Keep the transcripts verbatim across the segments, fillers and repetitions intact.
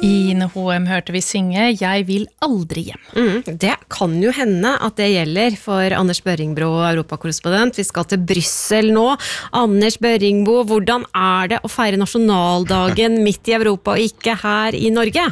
I N H M hørte vi synge «Jeg vil aldri hjem». Mm, det kan jo hende at det gjelder for Anders Børringbro, europakorrespondent. Vi skal til Bryssel nå. Anders Børringbo, hvordan er det å feire nasjonaldagen midt i Europa og ikke her i Norge?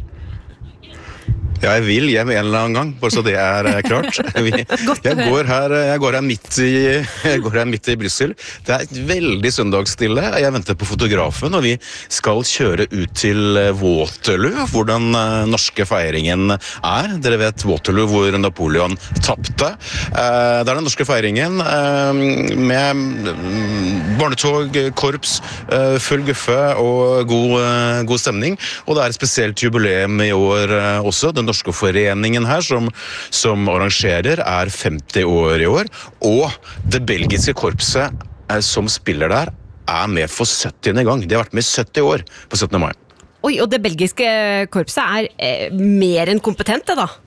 Ja, jeg vil hjem en eller annen gang, bare så det er klart. Vi, jeg, går her, jeg, går her midt i, jeg går her midt i Bryssel. Det er veldig søndagsstille. Jeg venter på fotografen, og vi skal kjøre ut til Waterloo, hvor den norske feiringen er. Dere vet Waterloo, hvor Napoleon tappte. Det er den norske feiringen med barnetog, korps, full guffe og god, god stemning. Og det er et spesielt jubileum i år også. Den norske foreningen her som, som arrangerer er femti år i år, og det belgiske korpset eh, som spiller der er med for syttiende gang. De har vært med i sytti år på syttende mai. Oi, og det belgiske korpset er eh, mer enn kompetente da?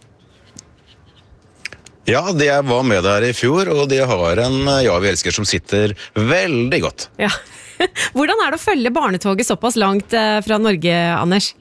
Ja, de var med der i fjor, og de har en Ja, vi elsker som sitter veldig godt. Ja. Hvordan er det å følge barnetoget såpass langt eh, fra Norge, Anders?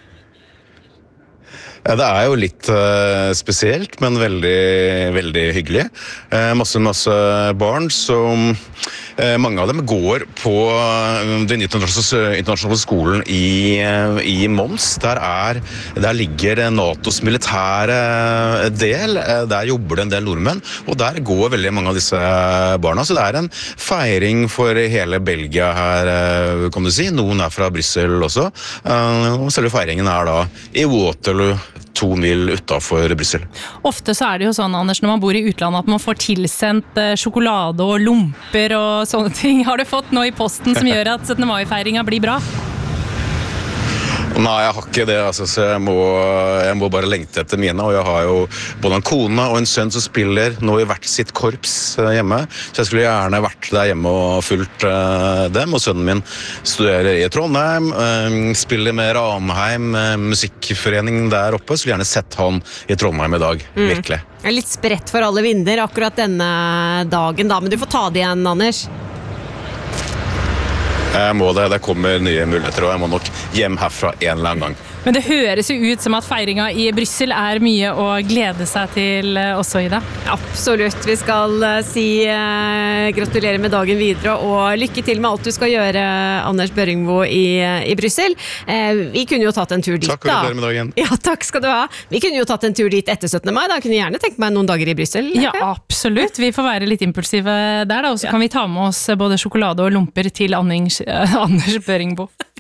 Ja, det er jo litt uh, spesielt, men veldig, veldig hyggelig. Uh, masse, masse barn som uh, mange av dem går på uh, den internasjonale, internasjonale skolen i, uh, i Mons. Der, er, der ligger NATOs militære del. Uh, der jobber det en del nordmenn, og der går veldig mange av disse barna. Så det er en feiring for hele Belgia her, uh, kan du si. Noen er fra Bryssel også. Uh, og selve feiringen er da i Waterloo, to mil utenfor Bryssel. Ofte så er det jo sånn, Anders, når man bor i utlandet, at man får tilsendt eh, sjokolade og lomper og sånne ting. Har du fått noe i posten som gjør at syttende mai-feiringen blir bra? Nei, jeg har ikke det, altså, så jeg må, jeg må bare lengte etter mine, og jeg har jo både en kone og en sønn som spiller nå i hvert sitt korps hjemme, så jeg skulle gjerne vært der hjemme og fulgt uh, dem, og sønnen min studerer i Trondheim, uh, spiller med Ranheim, uh, musikkforening der oppe, så skulle gjerne sett han i Trondheim i dag, mm. virkelig. Det er litt spredt for alle vinder akkurat denne dagen da, men du får ta det igjen, Anders. Jeg må det, det kommer nye muligheter, og jeg må nok hjem herfra en eller annen gang. Men det høres jo ut som at feiringen i Bryssel er mye å glede seg til også i det. Absolutt, vi skal si eh, gratulerer med dagen videre, og lykke til med alt du skal gjøre, Anders Børringbo i, i Bryssel. Eh, vi kunne jo tatt en tur dit da. Takk for gratulerer med dagen. Ja, takk skal du ha. Vi kunne jo tatt en tur dit etter syttende mai, da kunne jeg gjerne tenkt meg noen dager i Bryssel. Ja, absolutt. Vi får være litt impulsive der da, og så ja. Kan vi ta med oss både sjokolade og lomper til Anders, Anders Børringbo.